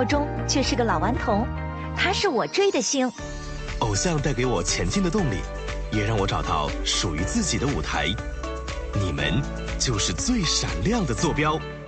活中却是个老顽童，他是我追的星。 偶像带给我前进的动力，也让我找到属于自己的舞台。你们就是最闪亮的坐标。